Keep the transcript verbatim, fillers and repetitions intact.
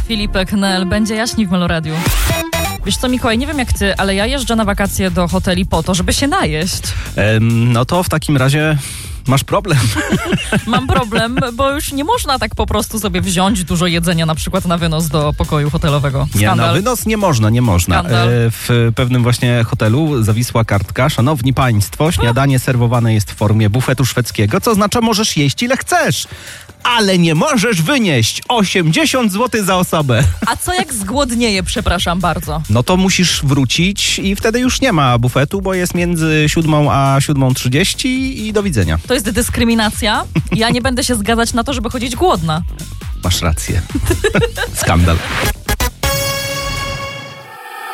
Filipek, Nel, będzie jaśniej w Meloradiu. Wiesz co, Mikołaj, nie wiem jak ty, ale ja jeżdżę na wakacje do hoteli po to, żeby się najeść. Ehm, no to w takim razie masz problem. Mam problem, bo już nie można tak po prostu sobie wziąć dużo jedzenia na przykład na wynos do pokoju hotelowego. Skandal. Nie, na wynos nie można, nie można. E, w pewnym właśnie hotelu zawisła kartka. Szanowni państwo, śniadanie serwowane jest w formie bufetu szwedzkiego, co oznacza, możesz jeść ile chcesz, ale nie możesz wynieść osiemdziesiąt złotych za osobę. A co jak zgłodnieje, przepraszam bardzo? No to musisz wrócić i wtedy już nie ma bufetu, bo jest między siódmą a siódmą trzydzieści i do widzenia. To jest dyskryminacja. Ja nie będę się zgadzać na to, żeby chodzić głodna. Masz rację. Skandal.